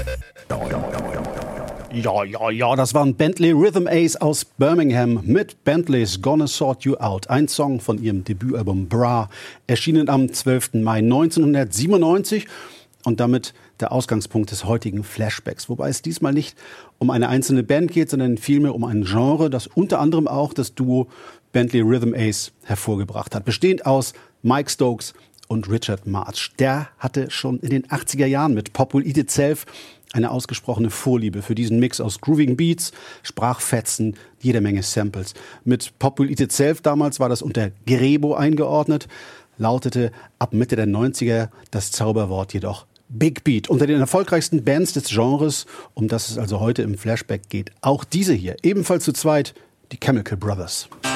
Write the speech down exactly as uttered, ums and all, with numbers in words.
Ja, ja, ja, das waren Bentley Rhythm Ace aus Birmingham mit Bentley's Gonna Sort You Out. Ein Song von ihrem Debütalbum Bra, erschienen am zwölften Mai neunzehnhundertsiebenundneunzig und damit der Ausgangspunkt des heutigen Flashbacks. Wobei es diesmal nicht um eine einzelne Band geht, sondern vielmehr um ein Genre, das unter anderem auch das Duo Bentley Rhythm Ace hervorgebracht hat. Bestehend aus Mike Stokes und Richard Marx. Der hatte schon in den achtziger Jahren mit Pop Will Eat Itself eine ausgesprochene Vorliebe für diesen Mix aus groovigen Beats, Sprachfetzen, jede Menge Samples. Mit Pop Will Eat Itself damals war das unter Grebo eingeordnet, lautete ab Mitte der neunziger das Zauberwort jedoch Big Beat. Unter den erfolgreichsten Bands des Genres, um das es also heute im Flashback geht, auch diese hier, ebenfalls zu zweit, die Chemical Brothers.